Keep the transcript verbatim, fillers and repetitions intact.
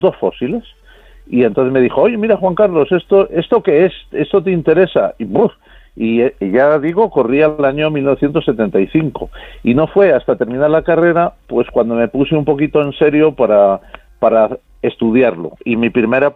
dos fósiles. Y entonces me dijo, oye, mira, Juan Carlos, ¿esto esto qué es? ¿Esto te interesa? Y, ¡buf! y, y ya digo, corría el año mil novecientos setenta y cinco. Y no fue hasta terminar la carrera, pues cuando me puse un poquito en serio para, para estudiarlo. Y mi primera